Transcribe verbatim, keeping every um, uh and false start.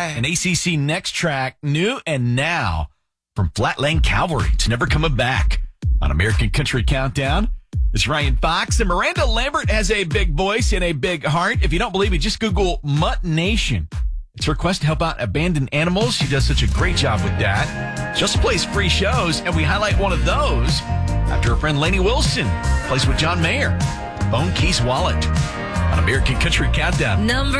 An A C C Next track, new and now from Flatland Cavalry. It's never coming back on American Country Countdown. It's Ryan Fox, and Miranda Lambert has a big voice and a big heart. If you don't believe me, just Google Mutt Nation. It's her quest to help out abandoned animals. She does such a great job with that. She also plays free shows, and we highlight one of those after her friend Lainey Wilson plays with John Mayer. Bone Keys Wallet on American Country Countdown. Number